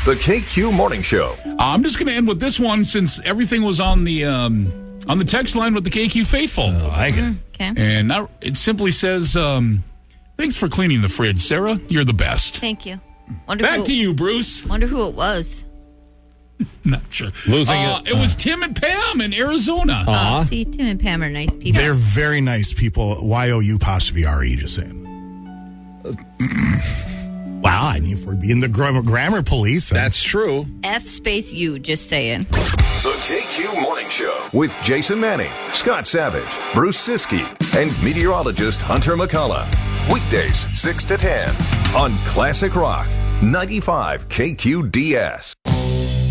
The KQ Morning Show. I'm just going to end with this one since everything was on the text line with the KQ faithful. I like it. Okay. And now it simply says, thanks for cleaning the fridge, Sarah. You're the best. Thank you. Back to you, Bruce. Wonder who it was. Not sure. Losing it. It was Tim and Pam in Arizona. Oh, see, Tim and Pam are nice people. They're very nice people. Y-O-U-R-E, just saying. Wow, I mean, if we're being the grammar police. That's true. F-U, just saying. The KQ Morning Show with Jason Manning, Scott Savage, Bruce Siskey, and meteorologist Hunter McCullough. Weekdays 6 to 10 on Classic Rock 95 KQDS.